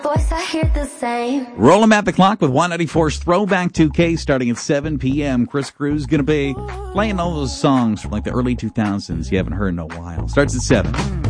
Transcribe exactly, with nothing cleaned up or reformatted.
voice, I hear the same. Roll 'em at the clock with one ninety-four's Throwback two K starting at seven p.m. Chris Cruz going to be playing all those songs from like the early two thousands you haven't heard in a while. Starts at seven.